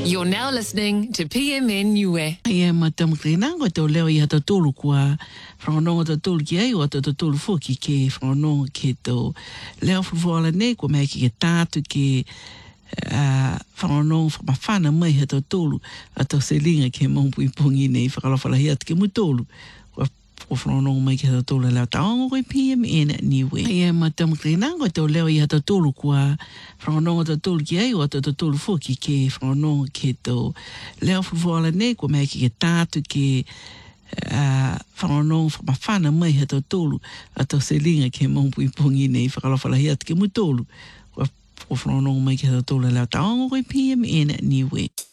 You're now listening to PMN Niue. Ia matamukrina ngo te leo ia te tolu kua whanonga te tolu ki ai o te tolu fuki ke whanonga ke to leo fufuala nei ko mai ki ke tātu ke whanonga whamawhana mai he te tolu a to selinga ke mongpui pungi nei whakalawhala hea te ke mutolu o whanonga mai ke te tolu leo taongo koe PMN Niue. Ia matamukrina ngo te leo ia te tolu kua whanonga te tolu ki ai o te tolu fuki ke whanonga ke to leo fufuala nei ko mai ki ke tātu ke whanonga whamawhana mai he te tolu a to selinga ke mongpui pungi nei whakalawhala hea te ke mutolu o whanonga mai ke te tolu leo taongo koe PMN Niue.